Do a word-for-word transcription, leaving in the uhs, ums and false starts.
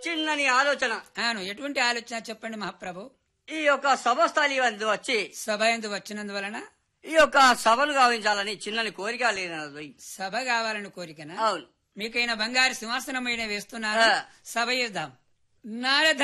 చిన్నని ఆలోచన. అవును, ఎటువంటి ఆలోచన చెప్పండి మహాప్రభు. ఈ యొక్క సభస్థలి వద్ద వచ్చి సభ ఎందు వచ్చినందువలన ఈ యొక్క సభను గావించాలని చిన్నని కోరిక లేనది. సభ కావాలని కోరికనా? అవును. మీకైనా బంగారు సింహాసనం మీద వేస్తున్నారు, ఆ. సభ చేద్దాం. నారద